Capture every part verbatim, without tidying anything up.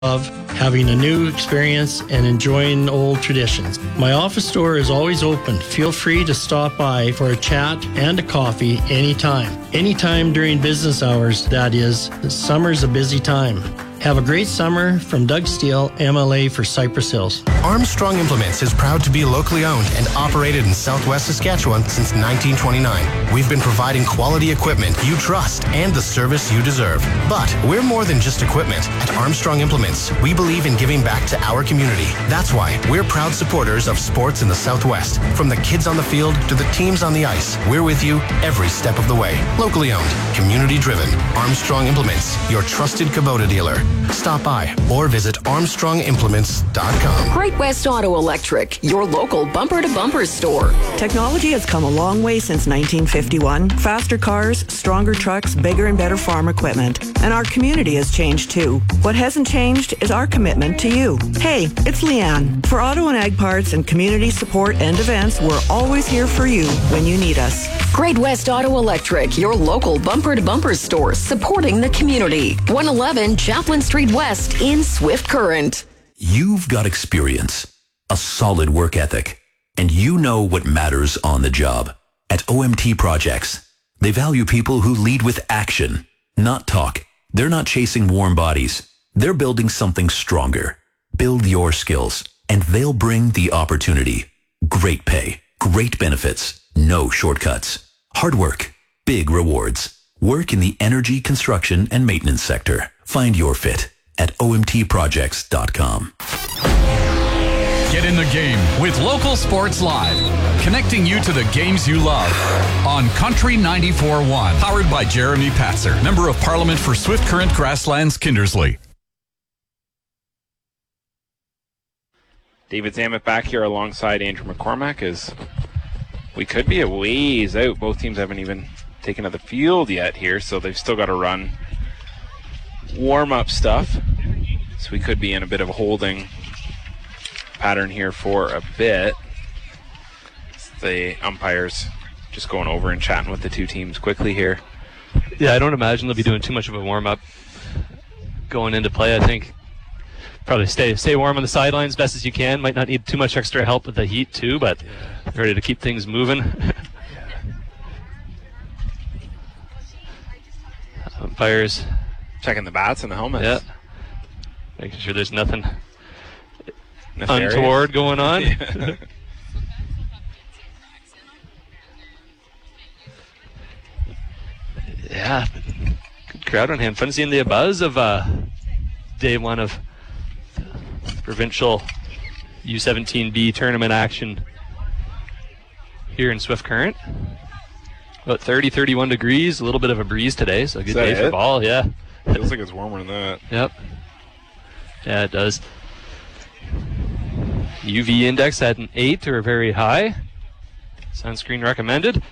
of having a new experience and enjoying old traditions. My office door is always open. Feel free to stop by for a chat and a coffee anytime. Anytime during business hours, that is. Summer's a busy time. Have a great summer from Doug Steele, M L A for Cypress Hills. Armstrong Implements is proud to be locally owned and operated in Southwest Saskatchewan since nineteen twenty-nine. We've been providing quality equipment you trust and the service you deserve. But we're more than just equipment. At Armstrong Implements, we believe in giving back to our community. That's why we're proud supporters of sports in the Southwest. From the kids on the field to the teams on the ice, we're with you every step of the way. Locally owned, community driven. Armstrong Implements, your trusted Kubota dealer. Stop by or visit armstrong implements dot com. Great West Auto Electric, your local bumper-to-bumper store. Technology has come a long way since nineteen fifty-one. Faster cars, stronger trucks, bigger and better farm equipment. And our community has changed too. What hasn't changed is our commitment to you. Hey, it's Leanne. For auto and ag parts and community support and events, we're always here for you when you need us. Great West Auto Electric, your local bumper-to-bumper store supporting the community. one eleven Chaplin Street West in Swift Current. You've got experience, a solid work ethic, and you know what matters on the job. At O M T Projects, they value people who lead with action, not talk. They're not chasing warm bodies. They're building something stronger. Build your skills, and they'll bring the opportunity. Great pay, great benefits, no shortcuts. Hard work, big rewards. Work in the energy, construction, and maintenance sector. Find your fit at O M T projects dot com. Get in the game with Local Sports Live, connecting you to the games you love on Country ninety-four point one. Powered by Jeremy Patzer, Member of Parliament for Swift Current Grasslands, Kindersley. David Zammit back here alongside Andrew McCormack as we could be a ways out. Both teams haven't even taken to the field yet here, so they've still got to run warm-up stuff. So we could be in a bit of a holding pattern here for a bit. The umpires just going over and chatting with the two teams quickly here. Yeah, I don't imagine they'll be doing too much of a warm-up going into play. I think probably stay stay warm on the sidelines best as you can. Might not need too much extra help with the heat too, but ready to keep things moving. Umpires checking the bats and the helmets. Yeah. Making sure there's nothing nefarious untoward going on. Yeah. Yeah. Good crowd on hand. Fun seeing the buzz of uh, day one of provincial U seventeen B tournament action here in Swift Current. About thirty, thirty-one degrees, a little bit of a breeze today, so a good day it? for ball, yeah. Feels like it's warmer than that. Yep. Yeah, it does. U V index at an eight or very high. Sunscreen recommended.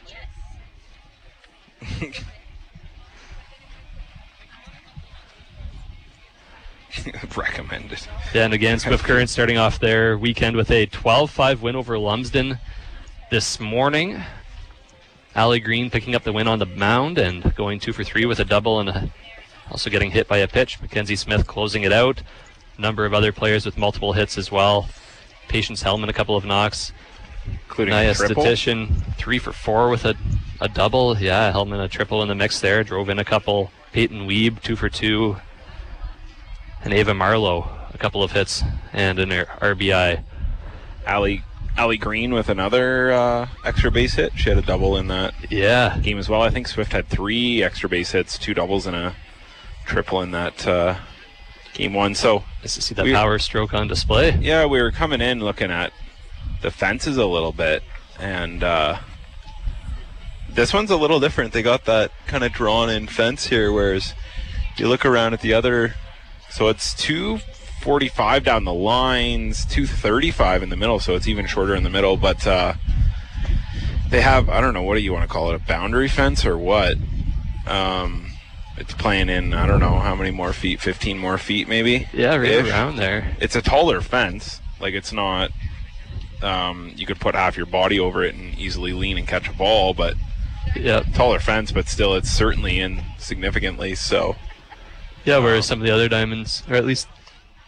Recommended. Yeah, and again, Swift Current starting off their weekend with a twelve five win over Lumsden this morning. Allie Green picking up the win on the mound and going two for three with a double and a, also getting hit by a pitch. Mackenzie Smith closing it out. A number of other players with multiple hits as well. Patience Hellman, a couple of knocks. Including Naya a triple. Statistician, three for four with a, a double. Yeah, Hellman a triple in the mix there. Drove in a couple. Peyton Weeb, two for two. And Ava Marlowe, a couple of hits and an R B I. Allie Allie Green with another uh, extra base hit. She had a double in that yeah. game as well. I think Swift had three extra base hits, two doubles and a triple in that uh, game one. So nice to see that we, power stroke on display. Yeah, we were coming in looking at the fences a little bit, and uh, this one's a little different. They got that kind of drawn-in fence here, whereas you look around at the other, so it's two forty-five down the lines, two thirty-five in the middle, so it's even shorter in the middle, but uh, they have, I don't know, what do you want to call it, a boundary fence or what? Um, it's playing in, I don't know, how many more feet, fifteen more feet maybe? Yeah, right Ish. around there. It's a taller fence, like it's not, um, you could put half your body over it and easily lean and catch a ball, but yep. taller fence, but still it's certainly in significantly, so. Yeah, whereas some of the other diamonds, or at least